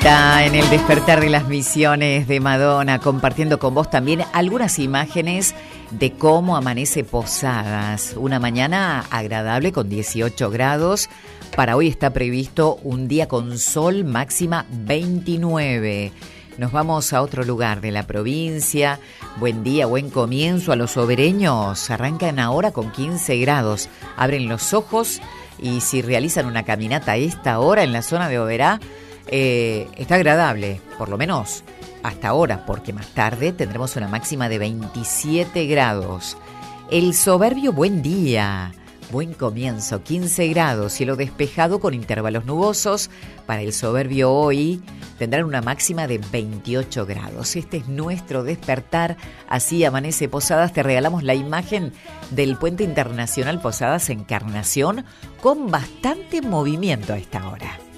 Está en el despertar de las misiones de Madonna, compartiendo con vos también algunas imágenes de cómo amanece Posadas. Una mañana agradable con 18 grados. Para hoy está previsto un día con sol, máxima 29. Nos vamos a otro lugar de la provincia. Buen día, buen comienzo a los obereños. Arrancan ahora con 15 grados. Abren los ojos y si realizan una caminata a esta hora en la zona de Oberá, está agradable, por lo menos hasta ahora, porque más tarde tendremos una máxima de 27 grados. El soberbio buen día, buen comienzo, 15 grados, cielo despejado con intervalos nubosos. Para el soberbio hoy tendrán una máxima de 28 grados. Este es nuestro despertar, así amanece Posadas. Te regalamos la imagen del Puente Internacional Posadas Encarnación con bastante movimiento a esta hora.